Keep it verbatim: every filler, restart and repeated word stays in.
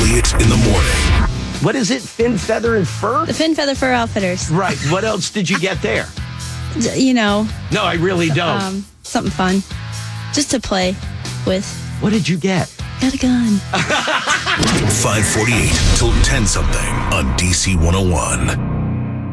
forty-eight in the morning. What is it? Fin, feather, and fur? The Fin Feather Fur Outfitters. Right. What else did you get there? You know. No, I really don't. Um, something fun. Just to play with. What did you get? Got a gun. five forty-eight till ten something on D C one oh one.